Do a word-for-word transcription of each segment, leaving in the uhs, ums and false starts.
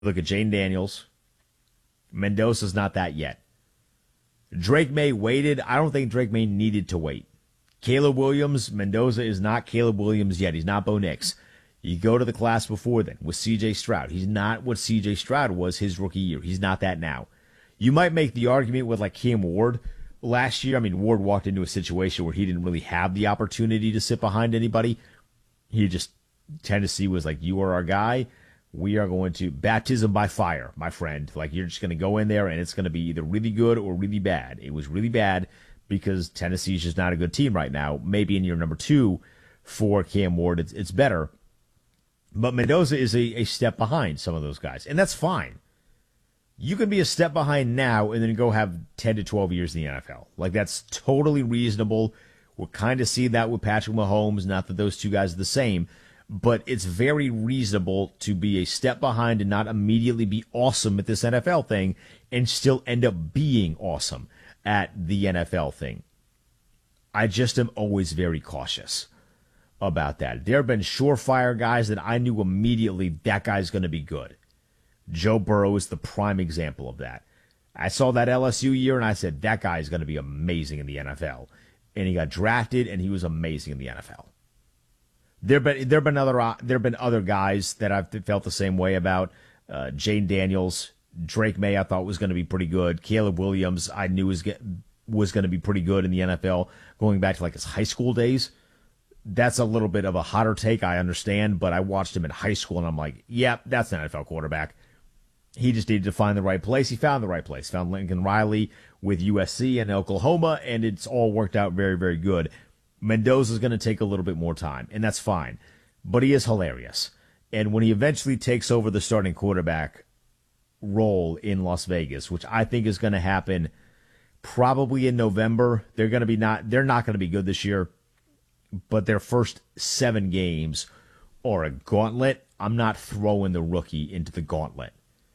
Look at Jane Daniels. Mendoza's not that yet. Drake May waited. I don't think Drake May needed to wait. Caleb Williams, Mendoza is not Caleb Williams yet. He's not Bo Nix. You go to the class before then with C J Stroud. He's not what C J Stroud was his rookie year. He's not that now. You might make the argument with like Cam Ward last year. I mean, Ward walked into a situation where he didn't really have the opportunity to sit behind anybody. He just, Tennessee was like, you are our guy. We are going to baptism by fire, my friend. Like, you're just going to go in there and it's going to be either really good or really bad. It was really bad because Tennessee's just not a good team right now. Maybe in year number two for Cam Ward, it's, it's better. But Mendoza is a, a step behind some of those guys, and that's fine. You can be a step behind now and then go have ten to twelve years in the N F L. Like, that's totally reasonable. We'll kind of see that with Patrick Mahomes. Not that those two guys are the same, but it's very reasonable to be a step behind and not immediately be awesome at this N F L thing and still end up being awesome at the N F L thing. I just am always very cautious about that. There have been surefire guys that I knew immediately that guy's going to be good. Joe Burrow is the prime example of that. I saw that L S U year and I said, that guy is going to be amazing in the N F L. And he got drafted and he was amazing in the N F L. There have been, there have been other, uh, there have been other guys that I've felt the same way about. Uh, Jane Daniels, Drake May, I thought was going to be pretty good. Caleb Williams, I knew was get, was going to be pretty good in the N F L going back to like his high school days. That's a little bit of a hotter take, I understand, but I watched him in high school and I'm like, yep, yeah, that's an N F L quarterback. He just needed to find the right place. He found the right place. Found Lincoln Riley with U S C and Oklahoma, and it's all worked out very, very good. Mendoza's going to take a little bit more time, and that's fine. But he is hilarious. And when he eventually takes over the starting quarterback role in Las Vegas, which I think is going to happen probably in November, they're going to be not they're not going to be good this year, but their first seven games are a gauntlet. I'm not throwing the rookie into the gauntlet.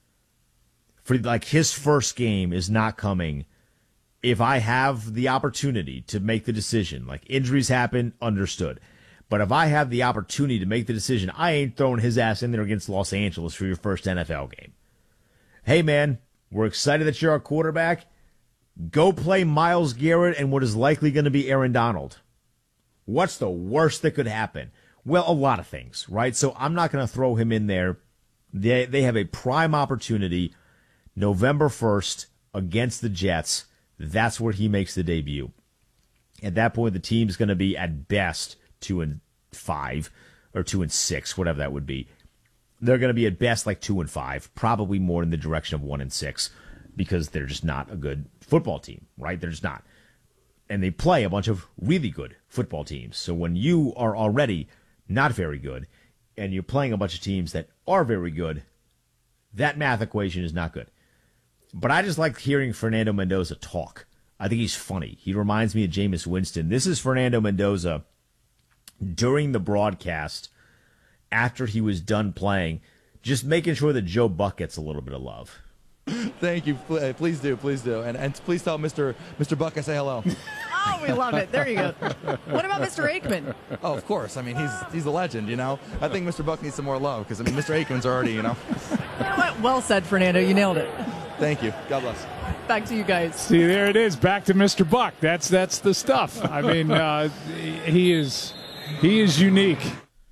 For like his first game is not coming. If I have the opportunity to make the decision, like injuries happen, understood. But if I have the opportunity to make the decision, I ain't throwing his ass in there against Los Angeles for your first N F L game. Hey, man, we're excited that you're our quarterback. Go play Myles Garrett and what is likely going to be Aaron Donald. What's the worst that could happen? Well, a lot of things, right? So I'm not going to throw him in there. They, they have a prime opportunity November first against the Jets. That's where he makes the debut. At that point, the team's going to be at best two and five or two and six, whatever that would be. They're going to be at best like two and five, probably more in the direction of one and six, because they're just not a good football team, right? They're just not. And they play a bunch of really good football teams. So when you are already not very good and you're playing a bunch of teams that are very good, that math equation is not good. But I just like hearing Fernando Mendoza talk. I think he's funny. He reminds me of Jameis Winston. This is Fernando Mendoza during the broadcast after he was done playing, just making sure that Joe Buck gets a little bit of love. Thank you. Please do. Please do. And, and please tell Mister Mister Buck I say hello. Oh, we love it. There you go. What about Mister Aikman? Oh, of course. I mean, he's he's a legend, you know. I think Mister Buck needs some more love because, I mean, Mister Aikman's already, you know. Well said, Fernando. You nailed it. Thank you. God bless. Back to you guys. See, there it is. Back to Mister Buck. That's that's the stuff. I mean, uh, he is he is unique.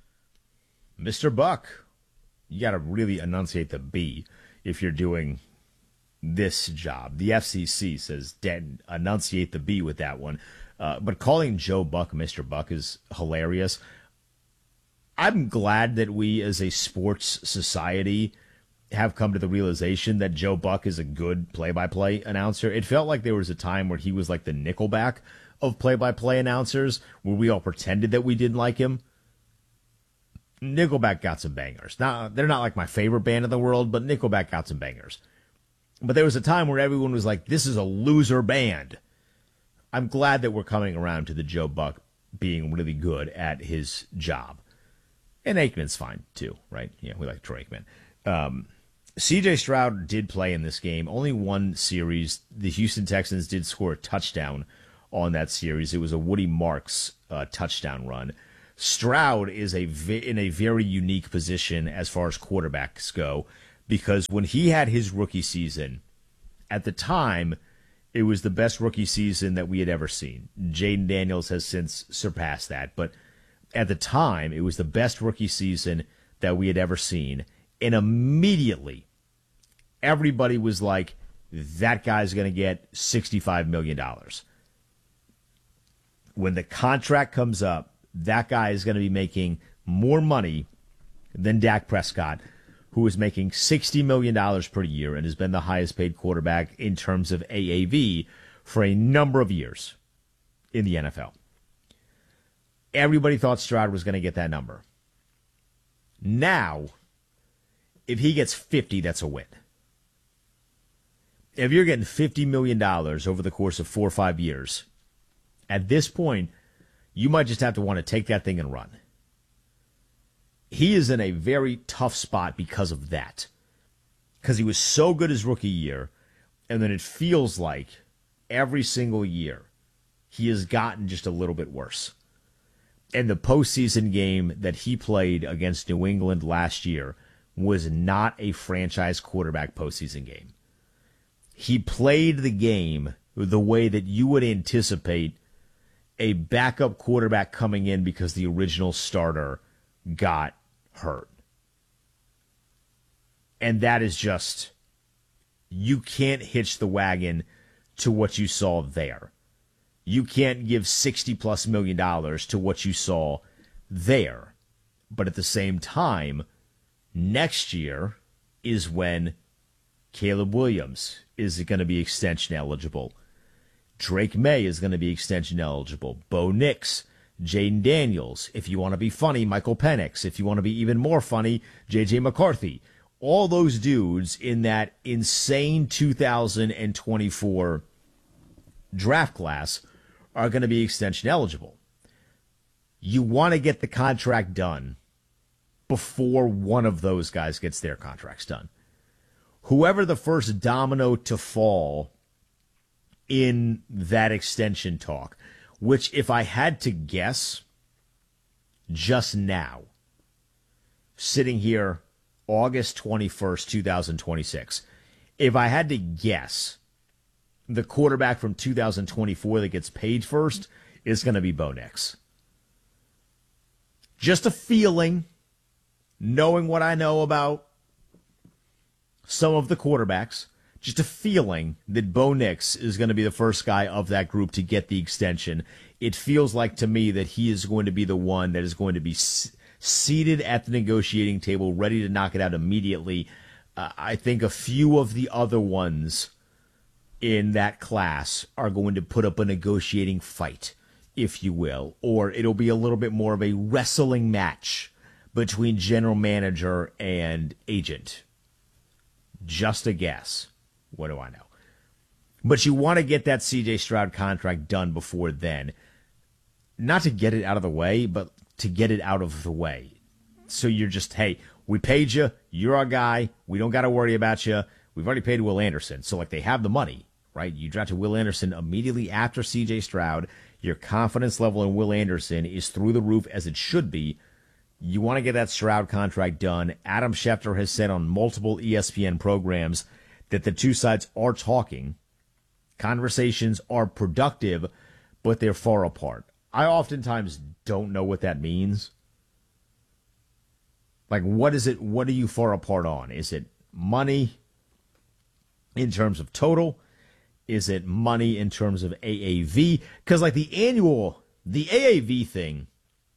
Mister Buck, you got to really enunciate the B if you're doing this job. The F C C says dead, enunciate the B with that one. Uh, but calling Joe Buck Mister Buck is hilarious. I'm glad that we as a sports society have come to the realization that Joe Buck is a good play-by-play announcer. It felt like there was a time where he was like the Nickelback of play-by-play announcers, where we all pretended that we didn't like him. Nickelback got some bangers. Now, they're not like my favorite band in the world, but Nickelback got some bangers. But there was a time where everyone was like, this is a loser band. I'm glad that we're coming around to the Joe Buck being really good at his job. And Aikman's fine, too, right? Yeah, we like Troy Aikman. Um, C J Stroud did play in this game. Only one series. The Houston Texans did score a touchdown on that series. It was a Woody Marks uh, touchdown run. Stroud is a vi- in a very unique position as far as quarterbacks go, because when he had his rookie season, at the time, it was the best rookie season that we had ever seen. Jaden Daniels has since surpassed that, but at the time, it was the best rookie season that we had ever seen. And immediately, everybody was like, that guy's going to get sixty-five million dollars. When the contract comes up, that guy is going to be making more money than Dak Prescott, who is making sixty million dollars per year and has been the highest paid quarterback in terms of A A V for a number of years in the N F L. Everybody thought Stroud was going to get that number. Now, if he gets fifty, that's a win. If you're getting fifty million dollars over the course of four or five years, at this point, you might just have to want to take that thing and run. He is in a very tough spot because of that. Because he was so good his rookie year, and then it feels like every single year he has gotten just a little bit worse. And the postseason game that he played against New England last year was not a franchise quarterback postseason game. He played the game the way that you would anticipate a backup quarterback coming in because the original starter got hurt. And that is just, you can't hitch the wagon to what you saw there. You can't give sixty plus million dollars to what you saw there. But at the same time, next year is when Caleb Williams is going to be extension eligible. Drake May is going to be extension eligible. Bo Nix, Jaden Daniels. If you want to be funny, Michael Penix. If you want to be even more funny, J J McCarthy. All those dudes in that insane two thousand twenty-four draft class are going to be extension eligible. You want to get the contract done before one of those guys gets their contracts done. Whoever the first domino to fall in that extension talk, which if I had to guess just now, sitting here August twenty-first, twenty twenty-six, if I had to guess, the quarterback from two thousand twenty-four that gets paid first is going to be Bo Nix. Just a feeling, knowing what I know about some of the quarterbacks, just a feeling that Bo Nix is going to be the first guy of that group to get the extension. It feels like to me that he is going to be the one that is going to be s- seated at the negotiating table, ready to knock it out immediately. Uh, I think a few of the other ones in that class are going to put up a negotiating fight, if you will, or it'll be a little bit more of a wrestling match between general manager and agent. Just a guess. What do I know? But you want to get that C J Stroud contract done before then. Not to get it out of the way, but to get it out of the way. So you're just, hey, we paid you. You're our guy. We don't got to worry about you. We've already paid Will Anderson. So, like, they have the money, right? You drafted Will Anderson immediately after C J Stroud. Your confidence level in Will Anderson is through the roof, as it should be. You want to get that Stroud contract done. Adam Schefter has said on multiple E S P N programs that the two sides are talking. Conversations are productive, but they're far apart. I oftentimes don't know what that means. Like, what is it? What are you far apart on? Is it money in terms of total? Is it money in terms of A A V? Because, like, the annual, the A A V thing,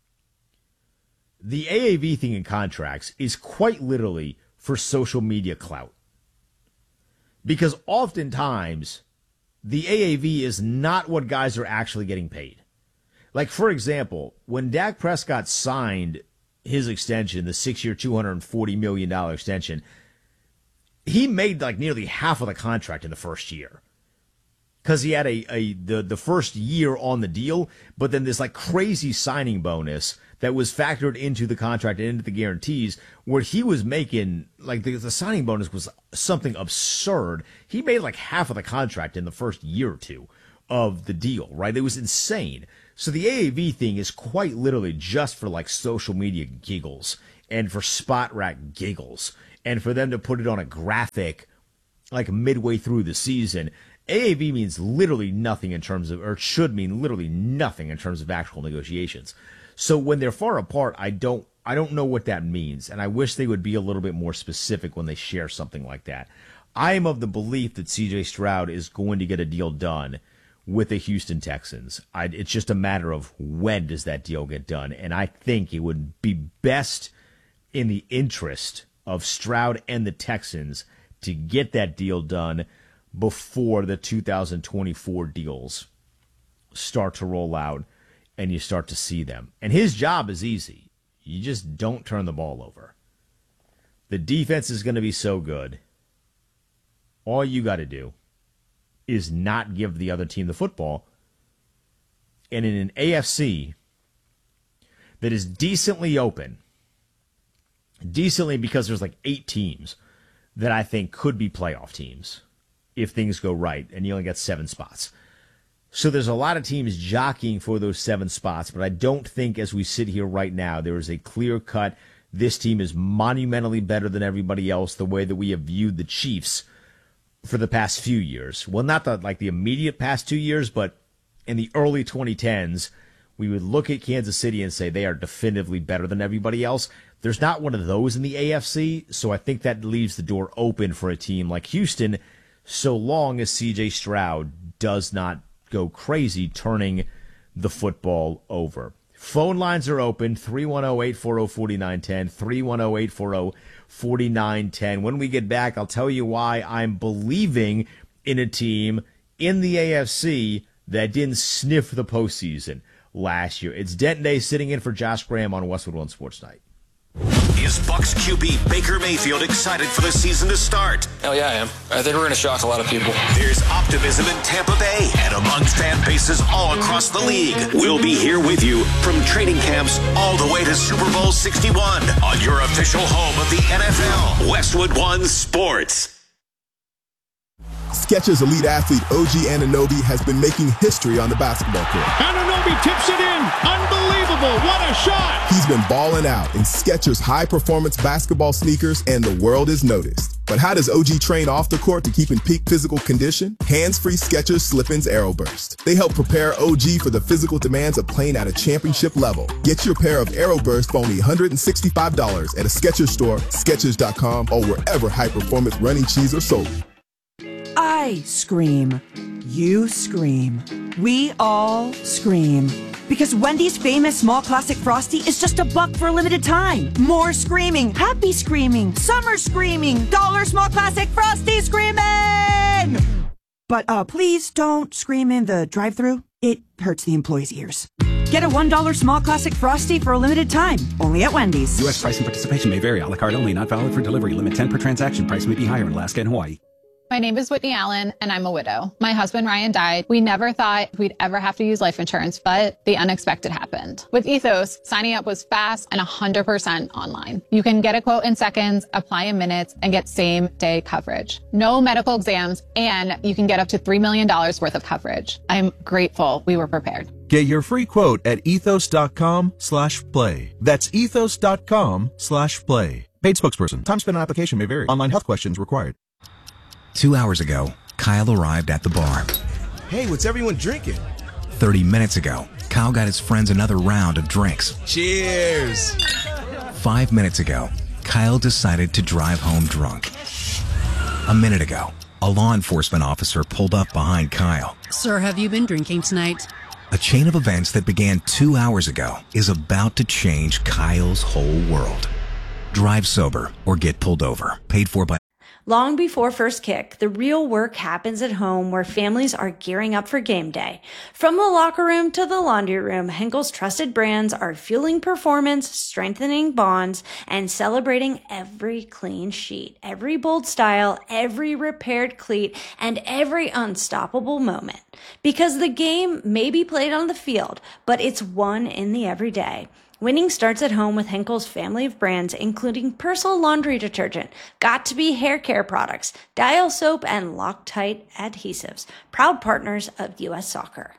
the A A V thing in contracts is quite literally for social media clout. Because oftentimes, the A A V is not what guys are actually getting paid. Like, for example, when Dak Prescott signed his extension, the six-year, two hundred forty million dollars extension, he made like nearly half of the contract in the first year. Because he had a, a the, the first year on the deal, but then this like crazy signing bonus that was factored into the contract and into the guarantees, where he was making, like, the, the signing bonus was something absurd. He made like half of the contract in the first year or two of the deal, right? It was insane. So the A A V thing is quite literally just for like social media giggles and for spot rack giggles. and for them to put it on a graphic like midway through the season, A A V means literally nothing in terms of, or it should mean literally nothing in terms of actual negotiations. So when they're far apart, I don't, I don't know what that means, and I wish they would be a little bit more specific when they share something like that. I am of the belief that C J Stroud is going to get a deal done with the Houston Texans. I, it's just a matter of when does that deal get done, and I think it would be best in the interest of Stroud and the Texans to get that deal done before the two thousand twenty-four deals start to roll out and you start to see them. And his job is easy. You just don't turn the ball over. The defense is going to be so good. All you got to do is not give the other team the football. And in an A F C that is decently open, decently because there's like eight teams that I think could be playoff teams if things go right, and you only get seven spots. So there's a lot of teams jockeying for those seven spots, but I don't think as we sit here right now, there is a clear cut, this team is monumentally better than everybody else, the way that we have viewed the Chiefs for the past few years. Well, not the, like the immediate past two years, but in the early twenty tens, we would look at Kansas City and say they are definitively better than everybody else. There's not one of those in the A F C, so I think that leaves the door open for a team like Houston, so long as C J Stroud does not go crazy turning the football over. Phone lines are open, three one zero, eight four zero, four nine one zero, three one zero, eight four zero, four nine one zero. When we get back, I'll tell you why I'm believing in a team in the A F C that didn't sniff the postseason last year. It's Denton Day sitting in for Josh Graham on Westwood One Sports Night. Is Bucs Q B Baker Mayfield excited for the season to start? Hell yeah, I am. I think we're going to shock a lot of people. There's optimism in Tampa Bay and among fan bases all across the league. We'll be here with you from training camps all the way to Super Bowl sixty-one on your official home of the N F L, Westwood One Sports. Skechers elite athlete O G Anunoby has been making history on the basketball court. Anunoby tips it in. Unbelievable. What a shot. He's been balling out in Skechers high-performance basketball sneakers, and the world is noticed. But how does O G train off the court to keep in peak physical condition? Hands-free Skechers Slip-ins Aeroburst. They help prepare O G for the physical demands of playing at a championship level. Get your pair of Aeroburst for only one hundred sixty-five dollars at a Skechers store, Skechers dot com, or wherever high-performance running shoes are sold. I scream. You scream. We all scream. Because Wendy's famous small classic Frosty is just a buck for a limited time. More screaming, happy screaming, summer screaming, dollar small classic Frosty screaming! But uh, please don't scream in the drive-thru. It hurts the employees' ears. Get a one dollar small classic Frosty for a limited time, only at Wendy's. U S price and participation may vary. A la carte only, not valid for delivery. Limit ten per transaction. Price may be higher in Alaska and Hawaii. My name is Whitney Allen, and I'm a widow. My husband, Ryan, died. We never thought we'd ever have to use life insurance, but the unexpected happened. With Ethos, signing up was fast and one hundred percent online. You can get a quote in seconds, apply in minutes, and get same-day coverage. No medical exams, and you can get up to three million dollars worth of coverage. I'm grateful we were prepared. Get your free quote at ethos.com slash play. That's ethos.com slash play. Paid spokesperson. Time spent on application may vary. Online health questions required. Two hours ago, Kyle arrived at the bar. Hey, what's everyone drinking? Thirty minutes ago, Kyle got his friends another round of drinks. Cheers! Five minutes ago, Kyle decided to drive home drunk. A minute ago, a law enforcement officer pulled up behind Kyle. Sir, have you been drinking tonight? A chain of events that began two hours ago is about to change Kyle's whole world. Drive sober or get pulled over. Paid for by... Long before first kick, the real work happens at home where families are gearing up for game day. From the locker room to the laundry room, Henkel's trusted brands are fueling performance, strengthening bonds, and celebrating every clean sheet, every bold style, every repaired cleat, and every unstoppable moment. Because the game may be played on the field, but it's won in the everyday. Winning starts at home with Henkel's family of brands, including Persil laundry detergent, Got2b hair care products, Dial soap, and Loctite adhesives, proud partners of U S Soccer.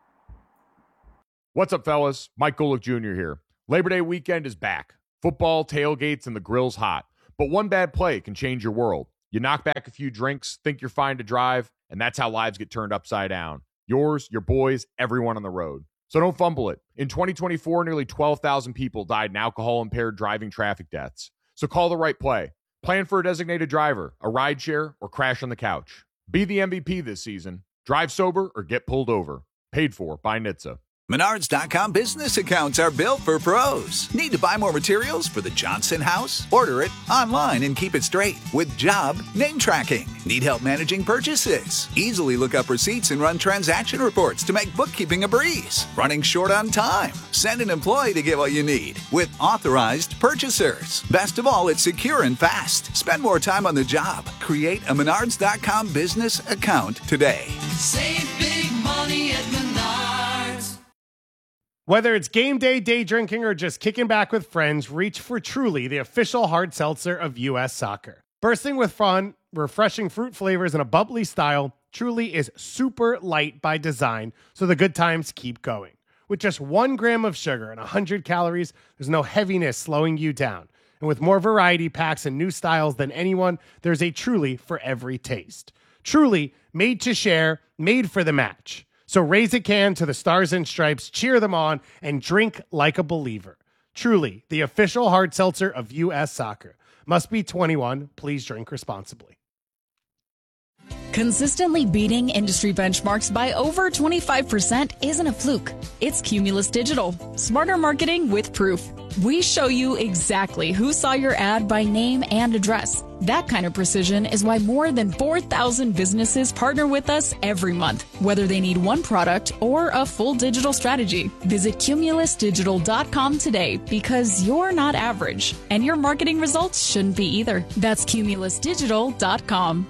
What's up, fellas? Mike Golick Junior here. Labor Day weekend is back. Football, tailgates, and the grill's hot. But one bad play can change your world. You knock back a few drinks, think you're fine to drive, and that's how lives get turned upside down. Yours, your boys, everyone on the road. So don't fumble it. In twenty twenty-four, nearly twelve thousand people died in alcohol-impaired driving traffic deaths. So call the right play. Plan for a designated driver, a rideshare, or crash on the couch. Be the M V P this season. Drive sober or get pulled over. Paid for by N H T S A. Menards dot com business accounts are built for pros. Need to buy more materials for the Johnson house? Order it online and keep it straight with job name tracking. Need help managing purchases? Easily look up receipts and run transaction reports to make bookkeeping a breeze. Running short on time? Send an employee to get what you need with authorized purchasers. Best of all, it's secure and fast. Spend more time on the job. Create a Menards dot com business account today. Save big money at Menards. Whether it's game day, day drinking, or just kicking back with friends, reach for Truly, the official hard seltzer of U S Soccer. Bursting with fun, refreshing fruit flavors, and a bubbly style, Truly is super light by design, so the good times keep going. With just one gram of sugar and one hundred calories, there's no heaviness slowing you down. And with more variety packs and new styles than anyone, there's a Truly for every taste. Truly, made to share, made for the match. So raise a can to the Stars and Stripes, cheer them on, and drink like a believer. Truly, the official hard seltzer of U S Soccer. Must be twenty-one. Please drink responsibly. Consistently beating industry benchmarks by over twenty-five percent isn't a fluke. It's Cumulus Digital. Smarter marketing with proof. We show you exactly who saw your ad by name and address. That kind of precision is why more than four thousand businesses partner with us every month, whether they need one product or a full digital strategy. Visit cumulus digital dot com today because you're not average, and your marketing results shouldn't be either. That's cumulus digital dot com.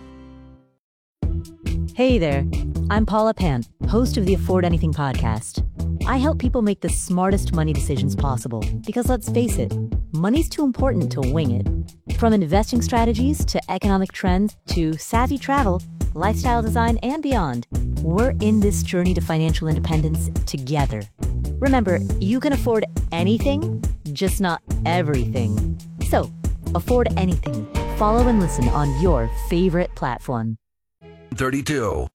Hey there, I'm Paula Pant, host of the Afford Anything podcast. I help people make the smartest money decisions possible because let's face it, money's too important to wing it. From investing strategies to economic trends to savvy travel, lifestyle design, and beyond, we're in this journey to financial independence together. Remember, you can afford anything, just not everything. So, afford anything. Follow and listen on your favorite platform. thirty-two.